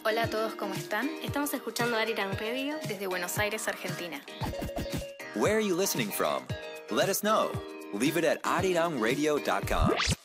Hola a todos, ¿cómo están? Estamos escuchando Arirang Radio Desde Buenos Aires, Argentina. Where are you listening from? Let us know. Leave it at arirangradio.com.